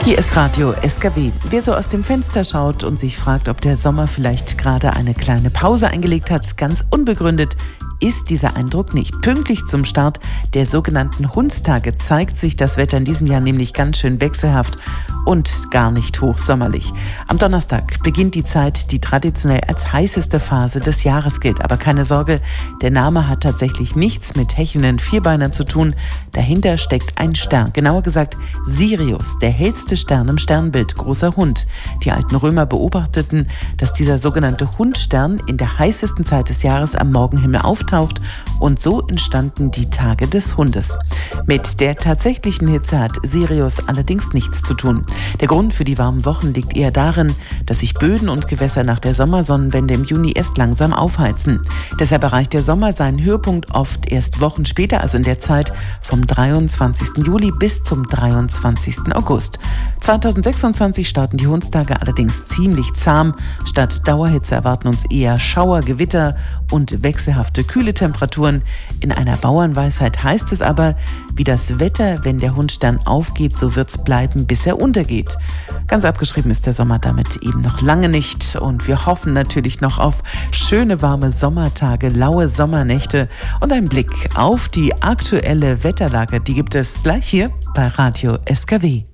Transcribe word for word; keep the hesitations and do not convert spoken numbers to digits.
Hier ist Radio S K W. Wer so aus dem Fenster schaut und sich fragt, ob der Sommer vielleicht gerade eine kleine Pause eingelegt hat, ganz unbegründet ist dieser Eindruck nicht. Pünktlich zum Start der sogenannten Hundstage zeigt sich das Wetter in diesem Jahr nämlich ganz schön wechselhaft und gar nicht hochsommerlich. Am Donnerstag beginnt die Zeit, die traditionell als heißeste Phase des Jahres gilt. Aber keine Sorge, der Name hat tatsächlich nichts mit hechelnden Vierbeinern zu tun. Dahinter steckt ein Stern, genauer gesagt Sirius, der hellste Stern im Sternbild, großer Hund. Die alten Römer beobachteten, dass dieser sogenannte Hundstern in der heißesten Zeit des Jahres am Morgenhimmel auftaucht, und so entstanden die Tage des Hundes. Mit der tatsächlichen Hitze hat Sirius allerdings nichts zu tun. Der Grund für die warmen Wochen liegt eher darin, dass sich Böden und Gewässer nach der Sommersonnenwende im Juni erst langsam aufheizen. Deshalb erreicht der Sommer seinen Höhepunkt oft erst Wochen später, also in der Zeit vom dreiundzwanzigsten Juli bis zum dreiundzwanzigsten August. zweitausendsechsundzwanzig starten die Hundstage allerdings ziemlich zahm. Statt Dauerhitze erwarten uns eher Schauer, Gewitter und wechselhafte kühle Temperaturen. In einer Bauernweisheit heißt es aber, wie das Wetter, wenn der Hundstern aufgeht, so wird's bleiben, bis er untergeht. Ganz abgeschrieben ist der Sommer damit eben noch lange nicht und wir hoffen natürlich noch auf schöne warme Sommertage, laue Sommernächte und einen Blick auf die aktuelle Wetterlage. Die gibt es gleich hier bei Radio S K W.